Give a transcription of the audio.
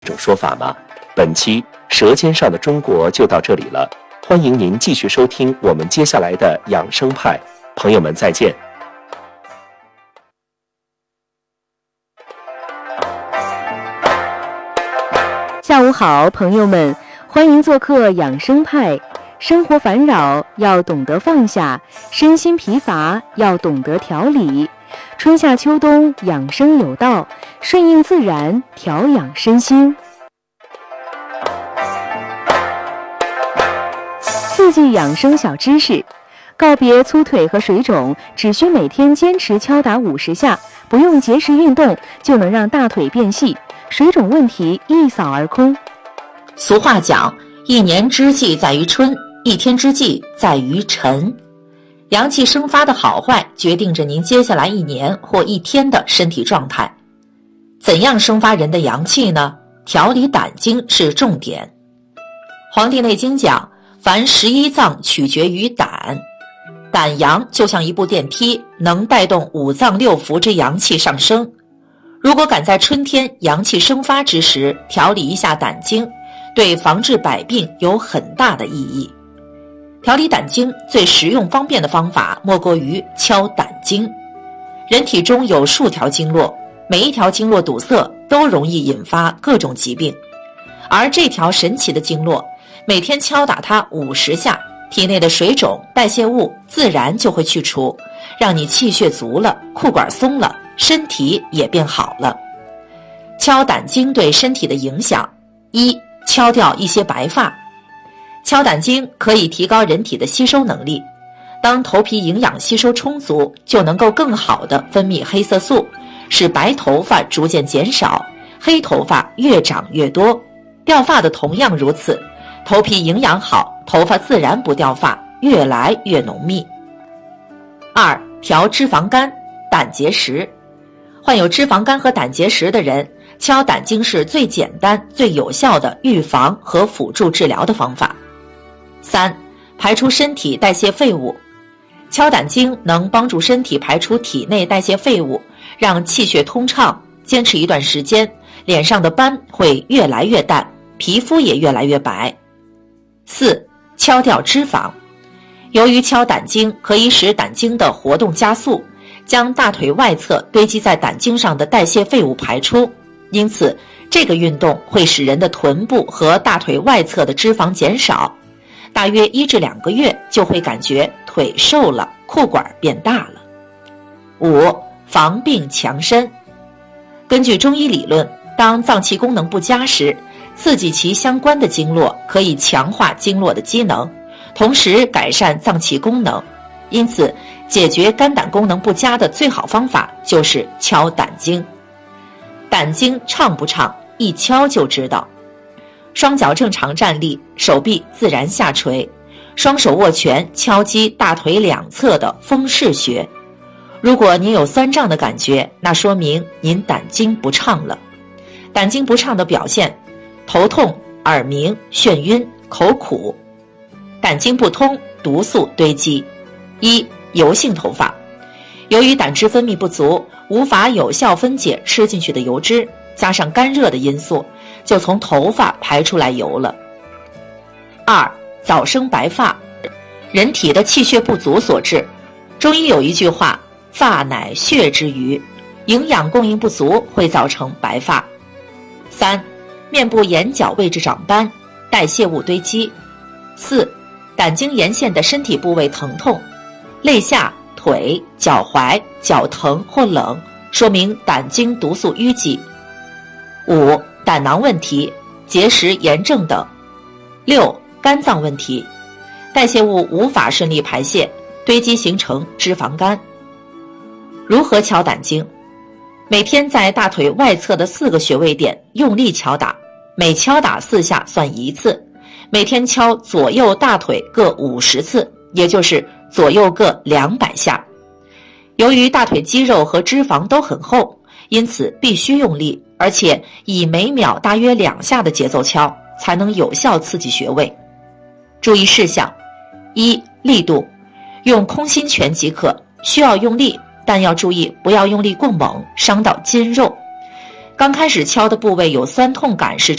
这种说法吗？本期《舌尖上的中国》就到这里了，欢迎您继续收听我们接下来的养生派，朋友们再见。 下午好，朋友们，欢迎做客养生派。生活烦扰要懂得放下，身心疲乏要懂得调理。春夏秋冬养生有道，顺应自然，调养身心。四季养生小知识：告别粗腿和水肿，只需每天坚持敲打50下，不用节食运动，就能让大腿变细，水肿问题一扫而空。 俗话讲，一年之计在于春，一天之计在于晨。阳气生发的好坏决定着您接下来一年或一天的身体状态。怎样生发人的阳气呢？调理胆经是重点。黄帝内经讲，凡11脏取决于胆，胆阳就像一部电梯，能带动5脏6腑之阳气上升。如果赶在春天阳气生发之时调理一下胆经，对防治百病有很大的意义。调理胆经最实用方便的方法莫过于敲胆经。人体中有数条经络，每一条经络堵塞都容易引发各种疾病，而这条神奇的经络，每天敲打它50下，体内的水肿代谢物自然就会去除，让你气血足了，裤管松了，身体也变好了。敲胆经对身体的影响：一、敲掉一些白发。敲胆经可以提高人体的吸收能力，当头皮营养吸收充足，就能够更好地分泌黑色素，使白头发逐渐减少，黑头发越长越多。掉发的同样如此，头皮营养好，头发自然不掉发，越来越浓密。二、调脂肪肝、胆结石。患有脂肪肝和胆结石的人，敲胆经是最简单、最有效的预防和辅助治疗的方法。三、排出身体代谢废物。敲胆经能帮助身体排出体内代谢废物，让气血通畅。坚持一段时间，脸上的斑会越来越淡，皮肤也越来越白。四、敲掉脂肪。由于敲胆经可以使胆经的活动加速，将大腿外侧堆积在胆经上的代谢废物排出，因此这个运动会使人的臀部和大腿外侧的脂肪减少，大约1至2个月就会感觉腿瘦了，裤管变大了。五、防病强身。根据中医理论，当脏器功能不佳时，刺激其相关的经络可以强化经络的机能，同时改善脏器功能。因此，解决肝胆功能不佳的最好方法就是敲胆经。胆经畅不畅，一敲就知道。双脚正常站立，手臂自然下垂，双手握拳敲击大腿两侧的风市穴。如果您有酸胀的感觉，那说明您胆经不畅了。胆经不畅的表现：头痛、耳鸣、眩晕、口苦。胆经不通，毒素堆积。一、油性头发。由于胆汁分泌不足，无法有效分解吃进去的油脂，加上干热的因素，就从头发排出来油了。二、早生白发。人体的气血不足所致。中医有一句话，发乃血之余，营养供应不足会造成白发。三、面部眼角位置长斑，代谢物堆积。四、胆经沿线的身体部位疼痛，肋下、腿、脚踝、脚疼或冷，说明胆经毒素淤积。五、胆囊问题、结石、炎症等。六、肝脏问题，代谢物无法顺利排泄，堆积形成脂肪肝。如何敲胆经？每天在大腿外侧的4个穴位点用力敲打，每敲打4下算1次，每天敲左右大腿各50次，也就是左右各200下。由于大腿肌肉和脂肪都很厚，因此必须用力，而且以每秒大约2下的节奏敲，才能有效刺激穴位。注意事项：一、力度，用空心拳即可，需要用力，但要注意不要用力过猛，伤到筋肉。 刚开始敲的部位有酸痛感是